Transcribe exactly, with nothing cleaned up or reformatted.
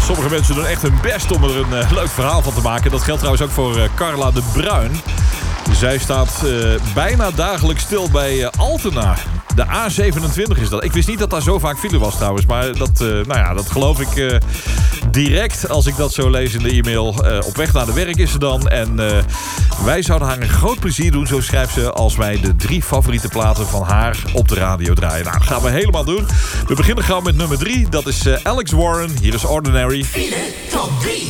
Sommige mensen doen echt hun best om er een uh, leuk verhaal van te maken. Dat geldt trouwens ook voor uh, Carla de Bruin. Zij staat uh, bijna dagelijks stil bij uh, Altena. De A zevenentwintig is dat. Ik wist niet dat daar zo vaak file was trouwens. Maar dat, uh, nou ja, dat geloof ik uh, direct als ik dat zo lees in de e-mail. Uh, op weg naar de werk is ze dan. En uh, wij zouden haar een groot plezier doen, zo schrijft ze, als wij de drie favoriete platen van haar op de radio draaien. Nou, gaan we helemaal doen. We beginnen gauw met nummer drie. Dat is uh, Alex Warren. Hier is Ordinary. File top drie.